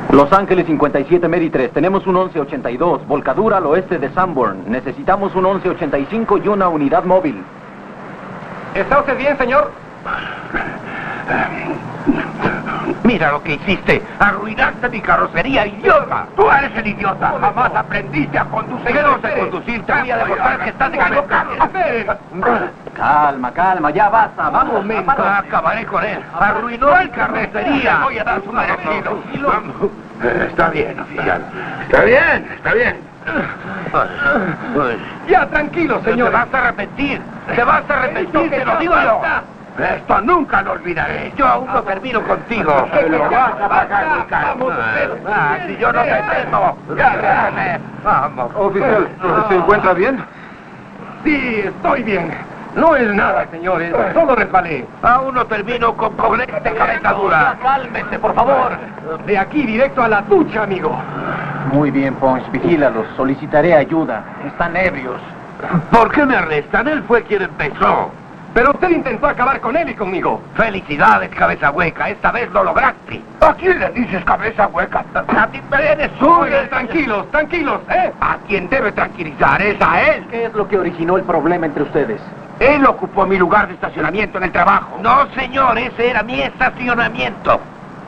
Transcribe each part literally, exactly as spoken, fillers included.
Los Ángeles cincuenta y siete Mary tres, tenemos un once ochenta y dos, volcadura al oeste de Sanborn. Necesitamos un once ochenta y cinco y una unidad móvil. ¿Está usted bien, señor? Mira lo que hiciste. Arruinaste mi carrocería, idiota. Tú eres el idiota. Jamás aprendiste a conducir. ¿Qué no sé conducir? Te voy a demostrar que estás equivocado. Calma, calma, ya basta. Vamos, momento. Acabaré con él. Arruinó mi carrocería. Voy a dar su merecido. Está bien, oficial. Está bien, está bien. Ya, tranquilo, señor. Te vas a arrepentir. Te vas a arrepentir, te lo digo yo. Esto nunca lo olvidaré. Yo aún no termino contigo. Lo vas a pagar muy caro. Ah, si yo no me temo. Ya, déjame. Vamos. Oficial, ¿se encuentra bien? Sí, estoy bien. No es nada, señores. Solo resbalé. Aún no termino con problemas de cabeza dura. Cálmese, por favor. De aquí directo a la ducha, amigo. Muy bien, Pons, vigílalos. Solicitaré ayuda. Están ebrios. ¿Por qué me arrestan? Él fue quien empezó. Pero usted intentó acabar con él y conmigo. Felicidades, cabeza hueca. Esta vez lo lograste. ¿A quién le dices cabeza hueca? A ti eres Oigan, tranquilos, tranquilos, ¿eh? A quien debe tranquilizar es a él. ¿Qué es lo que originó el problema entre ustedes? Él ocupó mi lugar de estacionamiento en el trabajo. No, señor, ese era mi estacionamiento.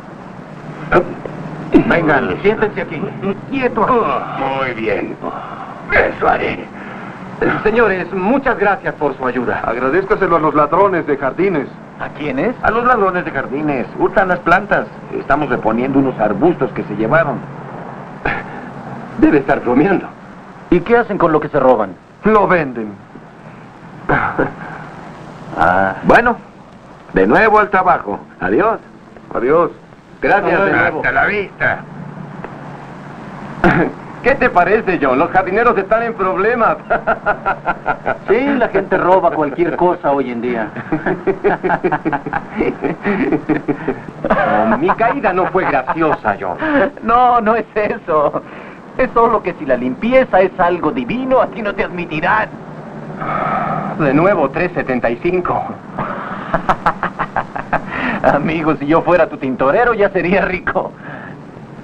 Vengan, siéntense aquí. Quieto aquí. Oh, muy bien. Eso haré. Señores, muchas gracias por su ayuda. Agradézcaselo a los ladrones de jardines. ¿A quiénes? A los ladrones de jardines. Hurtan las plantas. Estamos reponiendo unos arbustos que se llevaron. Debe estar bromeando. ¿Y qué hacen con lo que se roban? Lo venden. Ah, bueno, de nuevo al trabajo. Adiós. Adiós. Gracias de nuevo. Hasta la vista. ¿Qué te parece, John? Los jardineros están en problemas. Sí, la gente roba cualquier cosa hoy en día. Oh, mi caída no fue graciosa, John. No, no es eso. Es solo que si la limpieza es algo divino, aquí no te admitirán. De nuevo, tres setenta y cinco. Amigo, si yo fuera tu tintorero ya sería rico.